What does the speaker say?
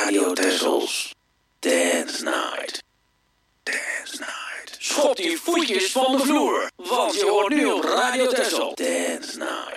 Radio Tessels Dance Night. Dance Night. Schop die voetjes van de vloer, want je hoort nu op Radio Tessel Dance Night.